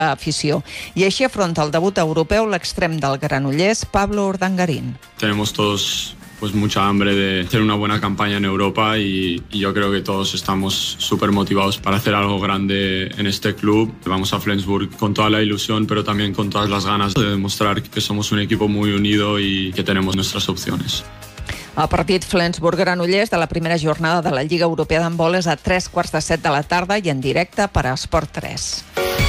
afició. I així afronta el debut europeu l'extrem del Granollers, Pablo Urdangarín. Tenemos todos mucha hambre de hacer una buena campaña en Europa y yo creo que todos estamos súper motivados para hacer algo grande en este club. Vamos a Flensburg con toda la ilusión, pero también con todas las ganas de demostrar que somos un equipo muy unido y que tenemos nuestras opciones. El partit Flensburg-Granollers de la primera jornada de la Lliga Europea d'Handbol és a 7:15 de la tarda i en directe per a Esport 3.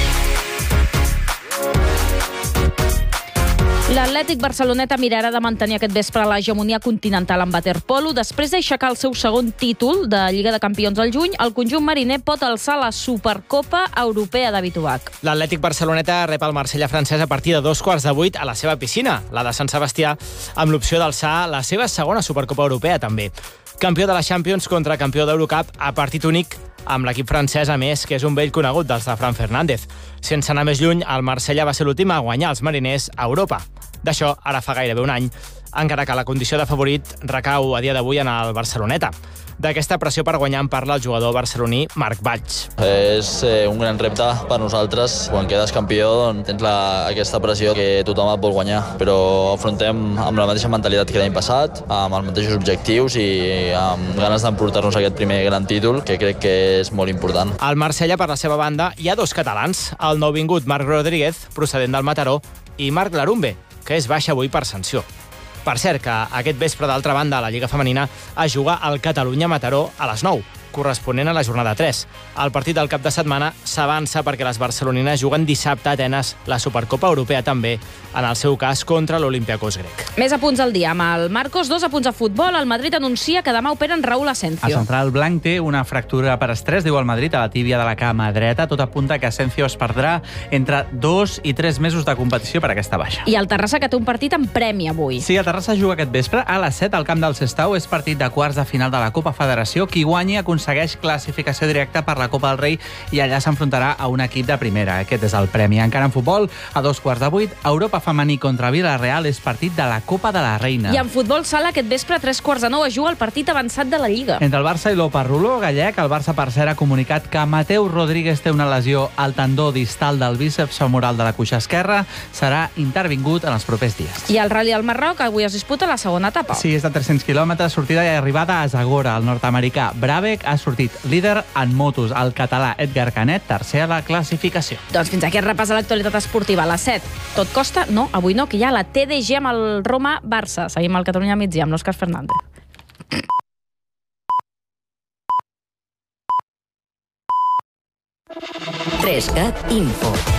L'Atlètic Barceloneta mirarà de mantenir aquest vespre l'hegemonia continental en waterpolo. Després d'aixecar el seu segon títol de Lliga de Campions al juny, el conjunt mariner pot alçar la Supercopa Europea de Bituac. L'Atlètic Barceloneta rep el Marsella francès a partir de 7:15 a la seva piscina, la de Sant Sebastià, amb l'opció d'alçar la seva segona Supercopa Europea, també. Campió de la Champions contra campió d'Eurocup a partit únic amb l'equip francès, a més, que és un vell conegut dels de Fran Fernández. Sense anar més lluny, el Marsella va ser l'últim a guanyar els mariners a Europa. D'això, ara fa gairebé un any, encara que la condició de favorit recau a dia d'avui en el Barceloneta. D'aquesta pressió per guanyar en parla el jugador barceloní Marc Valls. És un gran repte per nosaltres. Quan quedes campió tens aquesta pressió que tothom et vol guanyar, però afrontem amb la mateixa mentalitat que l'any passat, amb els mateixos objectius i amb ganes d'emportar-nos aquest primer gran títol, que crec que és molt important. Al Marsella, per la seva banda, hi ha dos catalans, el nouvingut Marc Rodríguez, procedent del Mataró, i Marc Larumbe, que és baixa avui per sanció. Per cert, que aquest vespre, d'altra banda, a la Lliga Femenina es juga al Catalunya-Mataró a les 9, corresponent a la jornada 3. El partit del cap de setmana s'avança perquè les barcelonines juguen dissabte a Atenes la Supercopa Europea també, en el seu cas contra l'Olympiacos grec. Més apunts al dia amb el Marcos, 2 apunts a futbol. El Madrid anuncia que demà operen Raúl Asencio. El central blanc té una fractura per estrès, diu el Madrid, a la tíbia de la cama dreta. Tot apunta que Asencio es perdrà entre 2 i 3 mesos de competició per aquesta baixa. I el Terrassa, que té un partit en premi avui. Sí, el Terrassa juga aquest vespre a les 7 al camp del Sestao. És partit de quarts de final de la Copa Federació. Qui guanyi aconsegueix classificació directa per la Copa del Rei i allà s'enfrontarà a un equip de primera. Aquest és el premi. Encara en futbol, a 7:15, Europa femení contra Villarreal és partit de la Copa de la Reina. I en futbol sala, aquest vespre a 9:15 es juga el partit avançat de la Lliga. Entre el Barça i l'Oparrulo gallec, el Barça per cert ha comunicat que Mateu Rodríguez té una lesió al tendó distal del bíceps femoral de la cuixa esquerra. Serà intervingut en els propers dies. I el Rally al Marroc avui es disputa la segona etapa. Sí, és de 300 quilòmetres, sortida i arribada a Zagora. El nord-americà Brabec ha sortit líder en motos. El català Edgar Canet, tercer a la classificació. Doncs fins aquí el repàs de l'actualitat esportiva. A les 7. Tot costa? No, avui no, que hi ha la TDG amb el Roma-Barça. Seguim al Catalunya migdia amb l'Òscar Fernández. Trescat Info.